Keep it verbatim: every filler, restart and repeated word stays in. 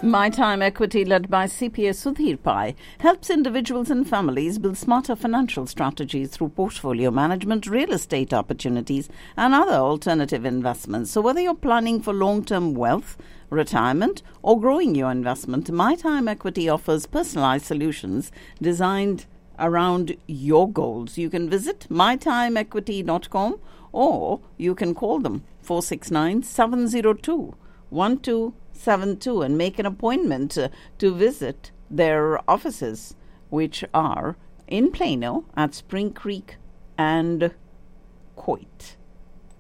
My Time Equity, led by C P A Sudhir Pai, helps individuals and families build smarter financial strategies through portfolio management, real estate opportunities, and other alternative investments. So whether you're planning for long-term wealth, retirement, or growing your investment, My Time Equity offers personalized solutions designed around your goals. You can visit my time equity dot com or you can call them four six nine, seven zero two, one two seven two and make an appointment uh, to visit their offices, which are in Plano at Spring Creek and Coit.